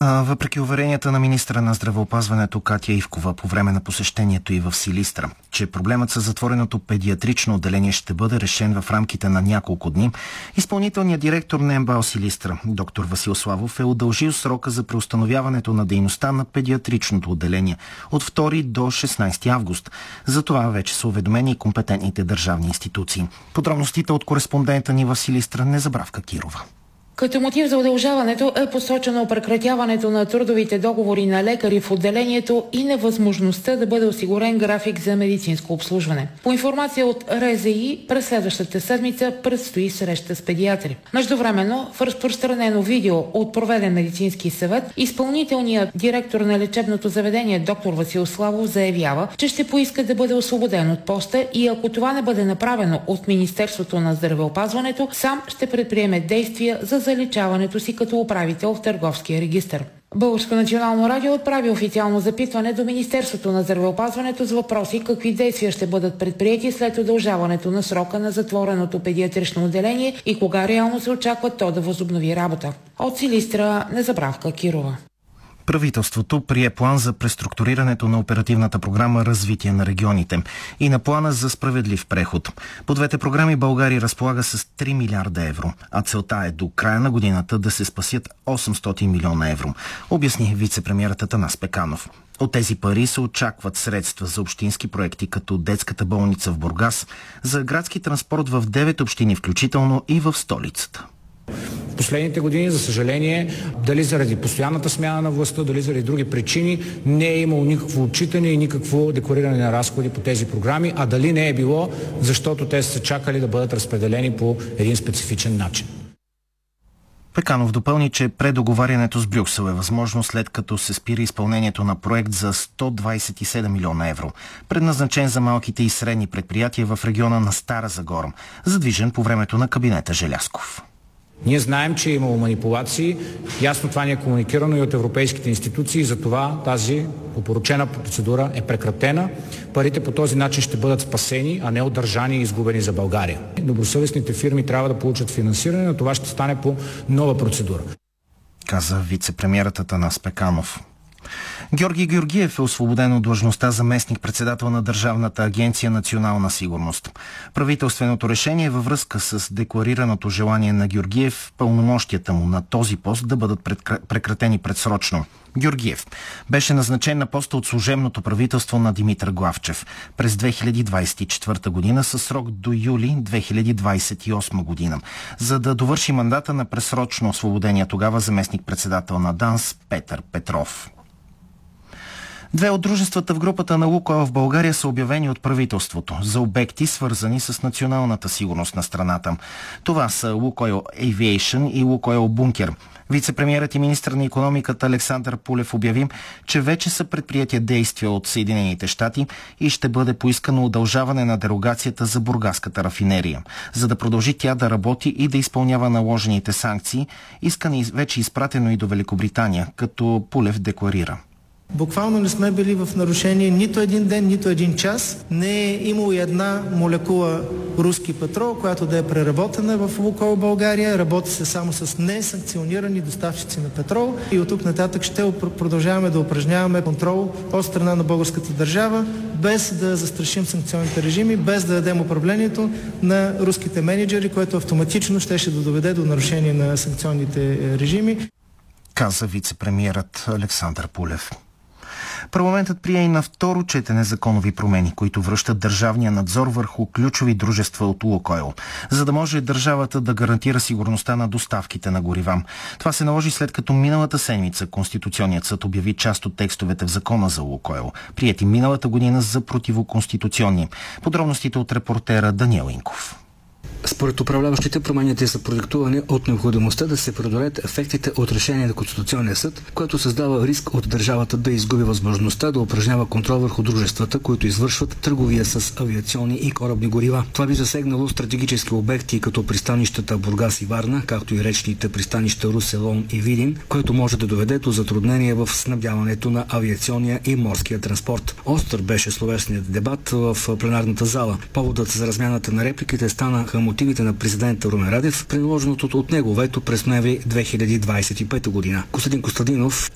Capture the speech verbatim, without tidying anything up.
Въпреки уверенията на министра на здравеопазването Катя Ивкова по време на посещението й в Силистра, че проблемът с затвореното педиатрично отделение ще бъде решен в рамките на няколко дни, изпълнителният директор на МБАЛ Силистра, доктор Васил Славов, е удължил срока за преустановяването на дейността на педиатричното отделение от втори до шестнайсети август. За това вече са уведомени и компетентните държавни институции. Подробностите от кореспондента ни в Силистра Незабравка Кирова. Като мотив за удължаването е посочено прекратяването на трудовите договори на лекари в отделението и невъзможността да бъде осигурен график за медицинско обслужване. По информация от РЗИ, през следващата седмица предстои среща с педиатри. Междувременно, в разпространено видео от проведен медицински съвет, изпълнителният директор на лечебното заведение доктор Васил Славов заявява, че ще поиска да бъде освободен от поста и ако това не бъде направено от Министерството на здравеопазването, сам ще предприеме действия за заличаването си като управител в Търговския регистър. Българско национално радио отправи официално запитване до Министерството на здравеопазването с въпроси какви действия ще бъдат предприети след удължаването на срока на затвореното педиатрично отделение и кога реално се очаква то да възобнови работа. От Силистра Незабравка Кирова. Правителството прие план за преструктурирането на оперативната програма «Развитие на регионите» и на плана за справедлив преход. По двете програми България разполага с три милиарда евро, а целта е до края на годината да се спасят осемстотин милиона евро, обясни вице-премиерът Атанас Пеканов. От тези пари се очакват средства за общински проекти, като детската болница в Бургас, за градски транспорт в девет общини, включително и в столицата. Последните години, за съжаление, дали заради постоянната смяна на властта, дали заради други причини, не е имало никакво отчитане и никакво деклариране на разходи по тези програми, а дали не е било, защото те са чакали да бъдат разпределени по един специфичен начин. Пеканов допълни, че предоговарянето с Брюксел е възможно след като се спира изпълнението на проект за сто двайсет и седем милиона евро, предназначен за малките и средни предприятия в региона на Стара Загора, задвижен по времето на кабинета Желязков. Ние знаем, че е имало манипулации. Ясно това ни е комуникирано и от европейските институции. Затова тази опорочена процедура е прекратена. Парите по този начин ще бъдат спасени, а не удържани и изгубени за България. Добросъвестните фирми трябва да получат финансиране, но това ще стане по нова процедура, каза вице-премиерът Атанас Пеканов. Георги Георгиев е освободен от длъжността заместник-председател на Държавната агенция Национална сигурност. Правителственото решение е във връзка с декларираното желание на Георгиев пълномощията му на този пост да бъдат прекратени предсрочно. Георгиев беше назначен на поста от служебното правителство на Димитър Главчев през две хиляди двайсет и четвърта година със срок до юли две хиляди двайсет и осма година, за да довърши мандата на предсрочно освободения тогава заместник-председател на ДАНС Петър Петров. Две от дружествата в групата на Лукойл в България са обявени от правителството за обекти, свързани с националната сигурност на страната. Това са Лукойл Aviation и Лукойл Бункер. Вице-премиерът и министър на икономиката Александър Пулев обяви, че вече са предприятия действия от Съединените щати и ще бъде поискано удължаване на дерогацията за бургаската рафинерия, за да продължи тя да работи и да изпълнява наложените санкции. Искане вече изпратено и до Великобритания, като Пулев декларира. Буквално не сме били в нарушение нито един ден, нито един час. Не е имало и една молекула руски петрол, която да е преработена в Лукойл България. Работи се само с несанкционирани доставчици на петрол и от тук нататък ще продължаваме да упражняваме контрол от страна на българската държава, без да застрашим санкционните режими, без да дадем управлението на руските менеджери, което автоматично щеше да доведе до нарушение на санкционните режими, каза вице-премиерът Александър Пулев. Парламентът прие и на второ четене законови промени, които връщат държавния надзор върху ключови дружества от Лукойл, за да може държавата да гарантира сигурността на доставките на горива. Това се наложи след като миналата седмица Конституционният съд обяви част от текстовете в закона за Лукойл, приети миналата година за противоконституционни. Подробностите от репортера Даниел Инков. Според управляващите, промените са продиктувани от необходимостта да се преодолеят ефектите от решение на Конституционния съд, което създава риск от държавата да изгуби възможността да упражнява контрол върху дружествата, които извършват търговия с авиационни и корабни горива. Това би засегнало стратегически обекти като пристанищата Бургас и Варна, както и речните пристанища Русе, Лом и Видин, което може да доведе до затруднения в снабдяването на авиационния и морския транспорт. Остър беше словесният дебат в пленарната зала. Поводът за размяната на репликите станаха мотивите на президента Румен Радев при наложеното от него вето през ноември две хиляди двайсет и пета година. Костадин Костадинов